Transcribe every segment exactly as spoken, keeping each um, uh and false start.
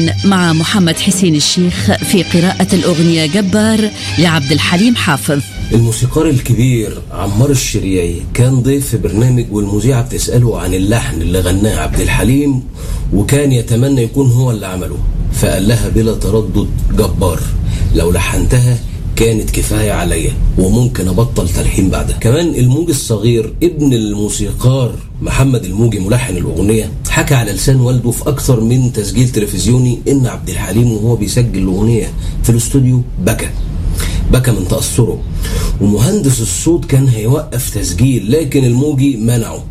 مع محمد حسين الشيخ في قراءة الأغنية جبار لعبد الحليم حافظ. الموسيقار الكبير عمار الشريعي كان ضيف في برنامج، والمذيعة بتسأله عن اللحن اللي غناه عبد الحليم وكان يتمنى يكون هو اللي عمله، فقال لها بلا تردد جبار، لو لحنتها كانت كفاية عليا وممكن أبطل تلحين بعدها. كمان الموجي الصغير ابن الموسيقار محمد الموجي ملحن الأغنية حكى على لسان والده في أكثر من تسجيل تلفزيوني إن عبد الحليم وهو بيسجل الأغنية في الاستوديو بكى بكى من تأثره، ومهندس الصوت كان هيوقف تسجيل لكن الموجي منعه.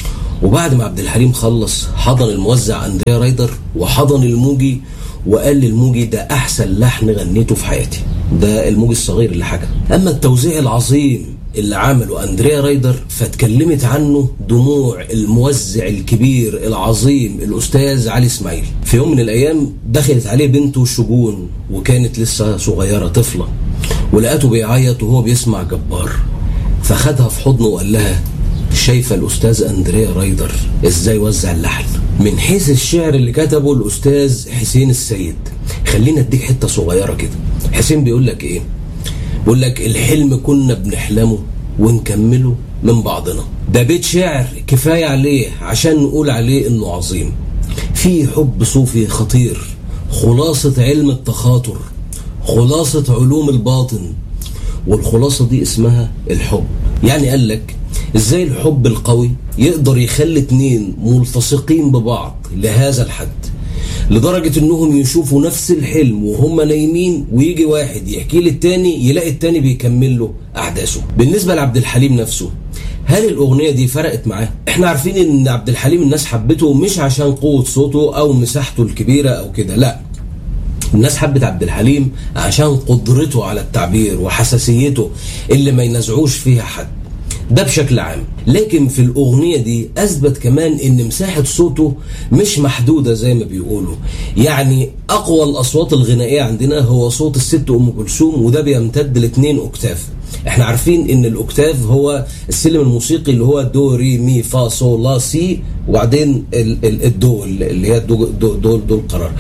وبعد ما عبد الحليم خلص حضن الموزع أندريا رايدر وحضن الموجي وقال للموجي ده أحسن لحن غنيته في حياتي. ده الموجي الصغير اللي حكى. أما التوزيع العظيم اللي عمله أندريا رايدر فاتكلمت عنه دموع الموزع الكبير العظيم الأستاذ علي إسماعيل. في يوم من الأيام دخلت عليه بنته شجون وكانت لسه صغيرة طفلة، ولقته بيعيط وهو بيسمع جبار، فخدها في حضنه وقال لها شايفة الأستاذ أندريا رايدر إزاي وزع اللحن؟ من حيث الشعر اللي كتبه الأستاذ حسين السيد. خلينا اديك حتة صغيرة كده. حسين بيقول لك إيه؟ بيقول لك الحلم كنا بنحلمه ونكمله من بعضنا. ده بيت شعر كفاية عليه عشان نقول عليه إنه عظيم. فيه حب صوفي خطير، خلاصة علم التخاطر، خلاصة علوم الباطن، والخلاصة دي اسمها الحب. يعني قال لك ازاي الحب القوي يقدر يخلي اتنين ملتصقين ببعض لهذا الحد، لدرجة انهم يشوفوا نفس الحلم وهم نايمين ويجي واحد يحكي للتاني يلاقي التاني بيكمل له احداثه. بالنسبة لعبد الحليم نفسه، هل الاغنية دي فرقت معاه؟ احنا عارفين ان عبد الحليم الناس حبته مش عشان قوة صوته او مساحته الكبيرة او كده، لا، الناس حبت عبد الحليم عشان قدرته على التعبير وحساسيته اللي ما ينزعوش فيها حد، ده بشكل عام. لكن في الأغنية دي أثبت كمان إن مساحة صوته مش محدودة زي ما بيقولوا. يعني أقوى الأصوات الغنائية عندنا هو صوت الست أم كلثوم، وده بيمتد لاتنين أوكتاف. احنا عارفين إن الأوكتاف هو السلم الموسيقي اللي هو دو ري مي فا صول لا سي، وبعدين الدو اللي هي دو دو دو, دو القرار.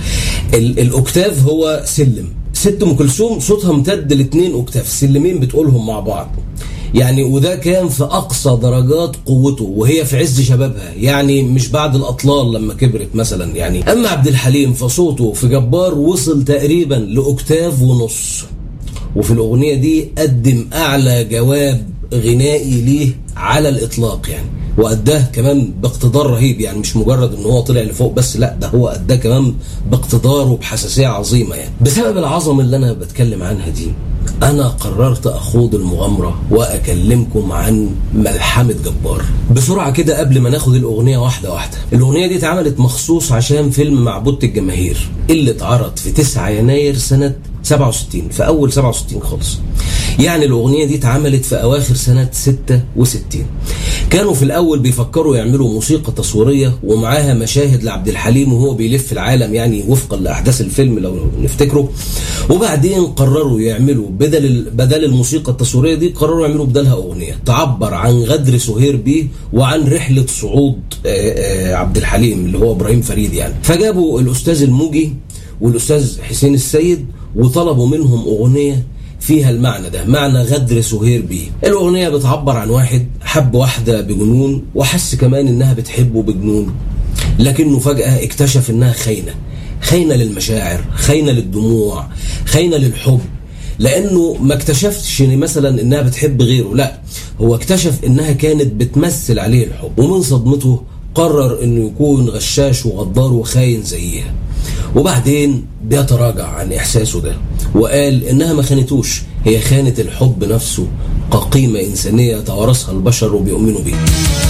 الأوكتاف هو سلم. ست أم كلثوم صوتها امتد لاتنين أوكتاف، سلمين بتقولهم مع بعض يعني، وده كان في أقصى درجات قوته وهي في عز شبابها، يعني مش بعد الأطلال لما كبرت مثلا يعني. أما عبد الحليم فصوته في جبار وصل تقريبا لأكتاف ونص، وفي الأغنية دي قدم أعلى جواب غنائي ليه على الإطلاق يعني، وأداه كمان باقتدار رهيب. يعني مش مجرد ان هو طلع لفوق بس، لا، ده هو أداه كمان باقتدار وبحساسية عظيمة يعني. بسبب العظمة اللي أنا بتكلم عنها دي أنا قررت أخوض المغامرة وأكلمكم عن ملحمة جبار. بسرعة كده قبل ما ناخد الأغنية واحدة واحدة، الأغنية دي اتعملت مخصوص عشان فيلم معبودة الجماهير اللي اتعرض في تسعة يناير سنة سبعة وستين، في أول سبعة وستين خالص. يعني الأغنية دي اتعملت في أواخر سنة ستة وستين. كانوا في الأول بيفكروا يعملوا موسيقى تصويرية ومعاها مشاهد لعبد الحليم وهو بيلف العالم يعني وفقا لأحداث الفيلم لو نفتكره، وبعدين قرروا يعملوا بدل بدل الموسيقى التصويرية دي قرروا يعملوا بدلها أغنية تعبر عن غدر سهير بيه وعن رحلة صعود عبد الحليم اللي هو إبراهيم فريد يعني. فجابوا الأستاذ الموجي والأستاذ حسين السيد وطلبوا منهم أغنية فيها المعنى ده، معنى غدر سهير بيه. الأغنية بتعبر عن واحد حب واحدة بجنون وحس كمان إنها بتحبه بجنون، لكنه فجأة اكتشف إنها خاينة، خاينة للمشاعر، خاينة للدموع، خاينة للحب، لأنه ما اكتشفتش إن مثلا إنها بتحب غيره، لا، هو اكتشف إنها كانت بتمثل عليه الحب، ومن صدمته قرر إنه يكون غشاش وغدار وخاين زيها. وبعدين بيتراجع عن إحساسه ده وقال إنها ما خانتوش، هي خانت الحب نفسه كقيمة إنسانية توارثها البشر وبيؤمنوا بيه.